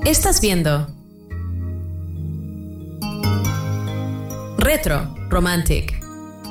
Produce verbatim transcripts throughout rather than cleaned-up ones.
Estás viendo Retro Romantic.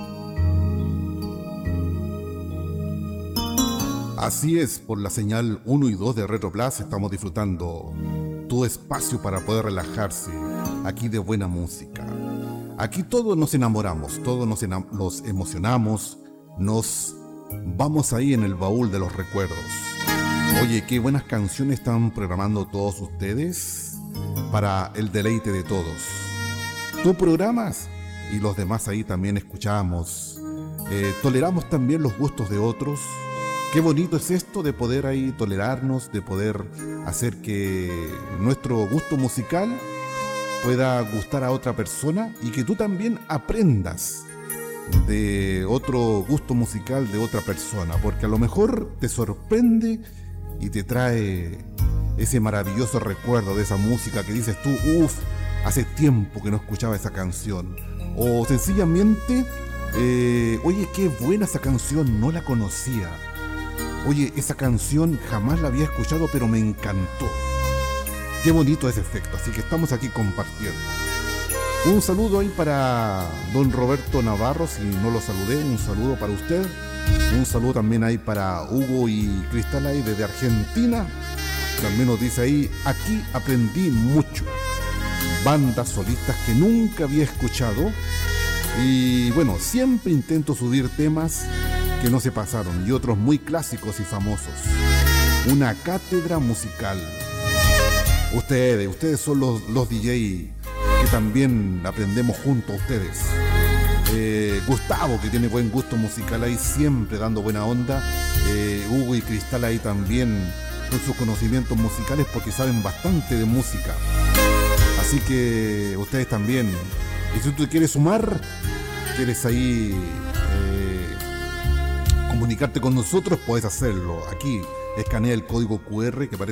Así es, por la señal uno y dos de Retro Plus estamos disfrutando tu espacio para poder relajarse, aquí de buena música. Aquí todos nos enamoramos, todos nos, enam- nos emocionamos, nos vamos ahí en el baúl de los recuerdos. Oye, qué buenas canciones están programando todos ustedes para el deleite de todos. Tú programas y los demás ahí también escuchamos, eh, toleramos también los gustos de otros. Qué bonito es esto de poder ahí tolerarnos, de poder hacer que nuestro gusto musical pueda gustar a otra persona y que tú también aprendas de otro gusto musical de otra persona, porque a lo mejor te sorprende y te trae ese maravilloso recuerdo de esa música que dices tú, uff, hace tiempo que no escuchaba esa canción. O sencillamente, eh, oye, qué buena esa canción, no la conocía. Oye, esa canción jamás la había escuchado, pero me encantó. Qué bonito ese efecto, así que estamos aquí compartiendo. Un saludo ahí para don Roberto Navarro, si no lo saludé, un saludo para usted. Un saludo también ahí para Hugo y Cristal ahí desde Argentina. También nos dice ahí, aquí aprendí mucho. Bandas solistas que nunca había escuchado. Y bueno, siempre intento subir temas que no se pasaron y otros muy clásicos y famosos. Una cátedra musical. Ustedes, ustedes son los, los D J que también aprendemos junto a ustedes. Eh, Gustavo, que tiene buen gusto musical ahí, siempre dando buena onda. Eh, Hugo y Cristal ahí también con sus conocimientos musicales porque saben bastante de música. Así que ustedes también. Y si tú te quieres sumar, quieres ahí eh, comunicarte con nosotros, puedes hacerlo. Aquí escanea el código Q R que aparece